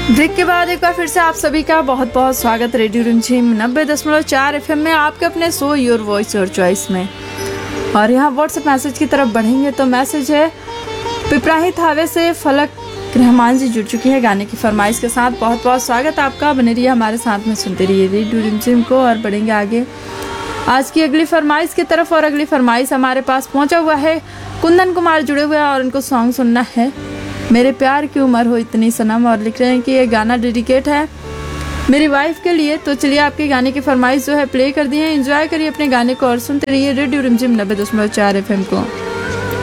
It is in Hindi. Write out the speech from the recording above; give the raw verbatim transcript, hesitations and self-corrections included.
ब्रेक के बाद एक बार फिर से आप सभी का बहुत बहुत स्वागत रेडियो रिमझिम नब्बे दशमलव चार एफ एम में आपके अपने show your voice your choice में। और यहाँ व्हाट्सएप मैसेज की तरफ बढ़ेंगे तो मैसेज है पिपराही थावे से फलक रहमान जी जुड़ चुकी है गाने की फरमाइश के साथ। बहुत बहुत स्वागत आपका, बने रहिए हमारे साथ में, सुनते रहिए रेडियो रिमझिम को। और बढ़ेंगे आगे आज की अगली फरमाइश की तरफ। और अगली फरमाइश हमारे पास पहुंचा हुआ है, कुंदन कुमार जुड़े हुए हैं और उनको सॉन्ग सुनना है मेरे प्यार की उम्र हो इतनी सनम। और लिख रहे हैं कि ये गाना डेडिकेट है मेरी वाइफ के लिए। तो चलिए आपके गाने की फरमाइश जो है प्ले कर दी है, एंजॉय करिए अपने गाने को और सुनते रहिए रेडियो रिमझिम नब्बे दशमलव चार एफ एम को।